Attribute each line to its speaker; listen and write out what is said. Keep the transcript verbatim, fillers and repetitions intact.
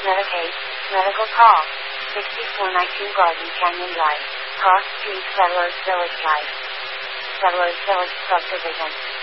Speaker 1: Medicaid, Medical Call, sixty-four nineteen Garden Canyon Drive, Cross Street, Settlers Village Drive. Settlers Village Subdivision.